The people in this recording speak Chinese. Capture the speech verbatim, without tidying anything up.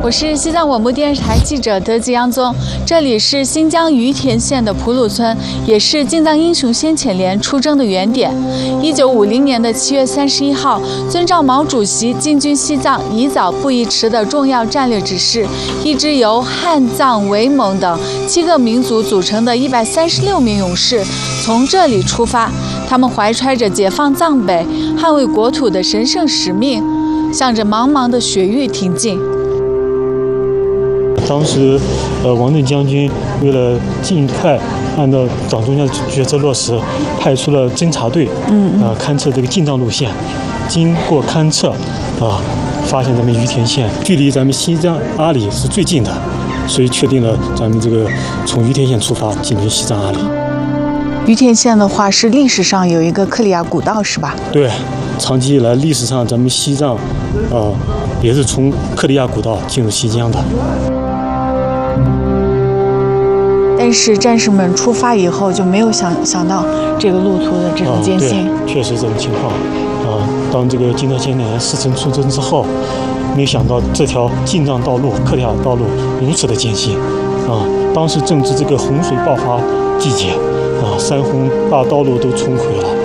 我是西藏广播电视台记者德吉央宗，这里是新疆于田县的普鲁村，也是进藏英雄先遣连出征的原点。一九五零年的七月三十一号，遵照毛主席进军西藏宜早不宜迟的重要战略指示，一支由汉、藏、维、蒙等七个民族组成的一百三十六名勇士从这里出发，他们怀揣着解放藏北、捍卫国土的神圣使命，向着茫茫的雪域挺进。 当时，呃，王震将军为了尽快按照党中央决策落实，派出了侦察队，嗯，啊、呃，勘测这个进藏路线。经过勘测，啊，发现咱们于田县距离咱们西藏阿里是最近的，所以确定了咱们这个从于田县出发进军西藏阿里。 于田县的话是历史上有一个克里亚古道，是吧？ 对，长期以来历史上咱们西藏，啊，也是从克里亚古道进入西疆的。 但是战士们出发以后就没有想想到这个路途的这种艰辛。 啊、确实这种情况。啊，当这个进藏先遣连事成出征之后，没想到这条进藏道路、克里亚道路如此的艰辛。啊，当时正值这个洪水爆发季节，啊，山洪把道路都冲毁了。